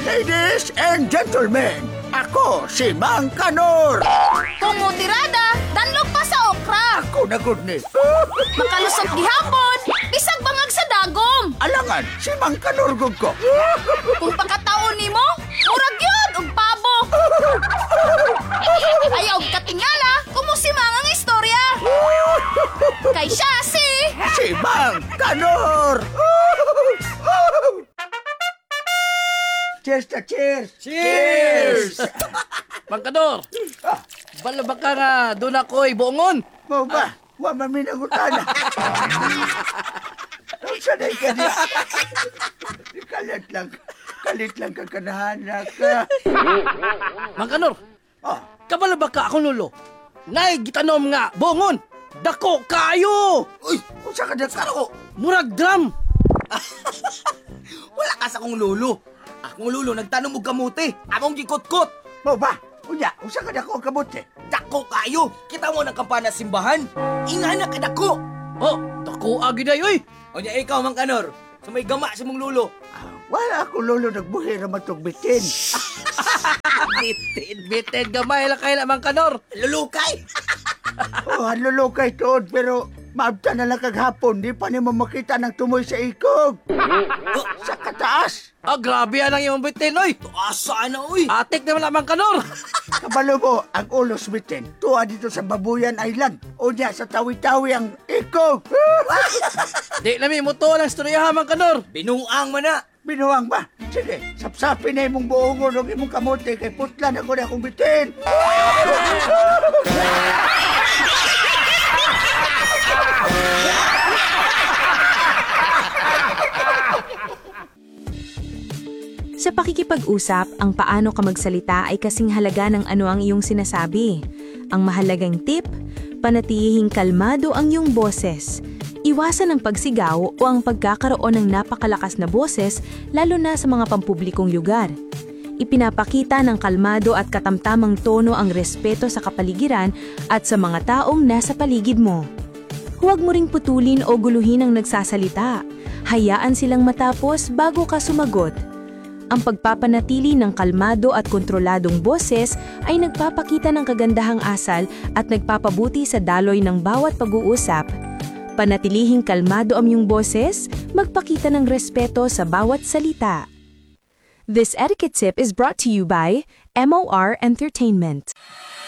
Ladies and gentlemen, ako si Mang Kanor. Kumutirada, danlog pa sa okra. Ako na good ni. Makalusot gihapon, bisag bangag sa dagom. Alangan, si Mang Kanor gud ko. Kung pagkataon nimo, murag yun og pabo. Ayaw katingala, kumusimang ang istorya. Kay siya Si Mang Kanor. Cheers na cheers! Cheers! Mang Kanor, bala ba ka nga doon ako'y buongon? Mo ba? Wa man minagutan. Sanay ka niya. Kalit lang ka kanahanak ka. Mang Kanor, Oh, kabala ba ka akong lulo? Nay, gitanom nga, buongon! Dako kayo! uy, usa ka na ka. Murag drum! Wala ka sa akong lulo. Akong lulo nagtanong og kamuti. Among gikot-kot. Mo ba? Unya, usa ka na ko kabuti. Dako kayo. Kita mo ng kampana simbahan. Ingana ka dako. Oh, dako agi na yoy! O niya ikaw, Mang Kanor. Sa may gama sa mong lulo. Wala ako lolo nagbuhi na matugbitin. Bitin gamay lang kayo na, Mang Kanor! Lulukay. Oh, hanlulo kay tuod pero maabta na lang kaghapon. Di pa ni mo makita ng tumoy sa ikog. Sa kataas. Ah, grabe yan ang iyong bitin, oy! Asa na, uy. Atik naman na, Mang Kanor! Kabalo mo, ang ulos bitin. Tuwa dito sa Babuyan Island. O niya sa tawi-tawi ang ikog. Di namin mo to lang storya, Mang Kanor! Binuang man na. Binuwang ba? Sige, sapsapin na imong buongon o imong kamote kay putla na ko na akong bitin. Sa pakikipag-usap, ang paano ka magsalita ay kasing halaga ng ano ang iyong sinasabi. Ang mahalagang tip, panatilihing kalmado ang iyong boses. Iwasan ang pagsigaw o ang pagkakaroon ng napakalakas na boses lalo na sa mga pampublikong lugar. Ipinapakita ng kalmado at katamtamang tono ang respeto sa kapaligiran at sa mga taong nasa paligid mo. Huwag mo ring putulin o guluhin ang nagsasalita. Hayaan silang matapos bago ka sumagot. Ang pagpapanatili ng kalmado at kontroladong boses ay nagpapakita ng kagandahang asal at nagpapabuti sa daloy ng bawat pag-uusap. Panatilihing kalmado ang iyong boses, magpakita ng respeto sa bawat salita. This etiquette tip is brought to you by MOR Entertainment.